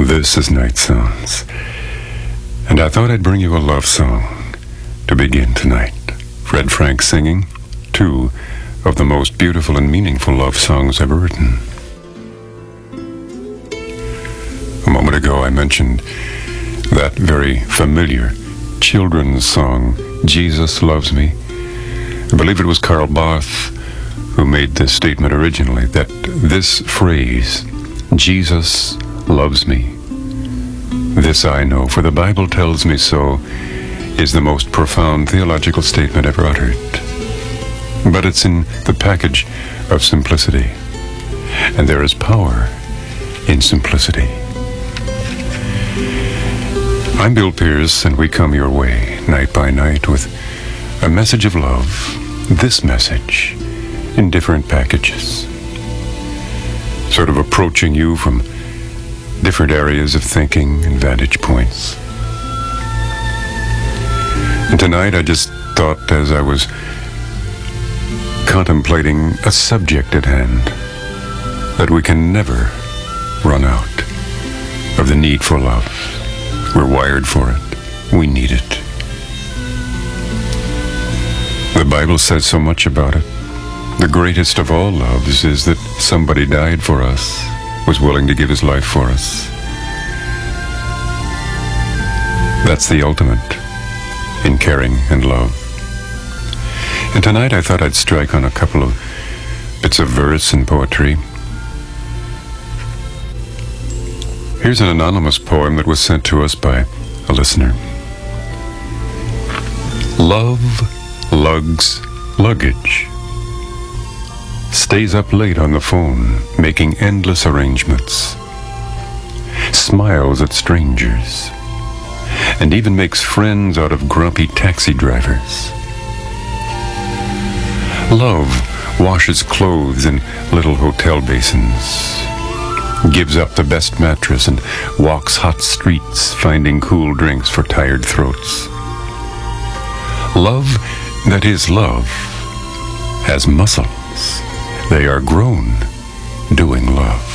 This is Night Sounds, and I thought I'd bring you a love song to begin tonight. Fred Frank singing two of the most beautiful and meaningful love songs ever written. A moment ago I mentioned that very familiar children's song, Jesus Loves Me. I believe it was Karl Barth who made this statement originally, that this phrase, Jesus loves me, this I know, for the Bible tells me so, is the most profound theological statement ever uttered. But it's in the package of simplicity, and there is power in simplicity. I'm Bill Pierce, and we come your way night by night with a message of love, this message, in different packages, sort of approaching you from different areas of thinking and vantage points. And tonight I just thought, as I was contemplating a subject at hand, that we can never run out of the need for love. We're wired for it. We need it. The Bible says so much about it. The greatest of all loves is that somebody died for us, was willing to give his life for us. That's the ultimate in caring and love. And tonight I thought I'd strike on a couple of bits of verse and poetry. Here's an anonymous poem that was sent to us by a listener. Love lugs luggage. Stays up late on the phone, making endless arrangements. Smiles at strangers, and even makes friends out of grumpy taxi drivers. Love washes clothes in little hotel basins, gives up the best mattress, and walks hot streets, finding cool drinks for tired throats. Love that is love has muscles. They are grown doing love.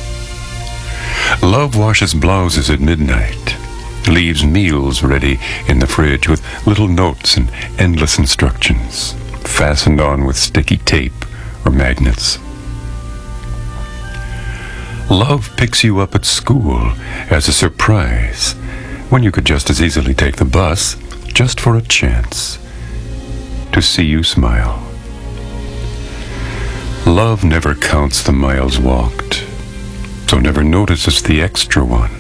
Love washes blouses at midnight, leaves meals ready in the fridge with little notes and endless instructions, fastened on with sticky tape or magnets. Love picks you up at school as a surprise, when you could just as easily take the bus, just for a chance to see you smile. Love never counts the miles walked, so never notices the extra one.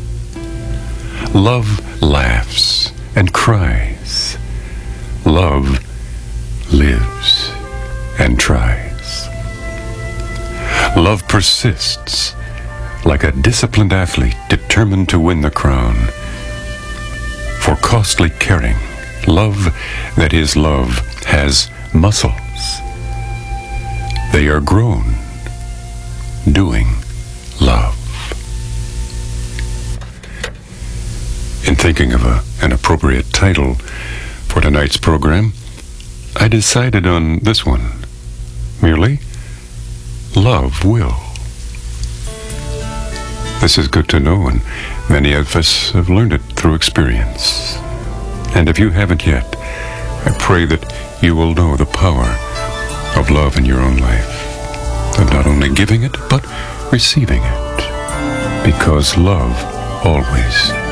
Love laughs and cries. Love lives and tries. Love persists like a disciplined athlete determined to win the crown. For costly caring, love that is love has muscles. They are grown doing love. In thinking of an appropriate title for tonight's program, I decided on this one, merely Love Will. This is good to know, and many of us have learned it through experience. And if you haven't yet, I pray that you will know the power of love in your own life, of not only giving it, but receiving it, because love always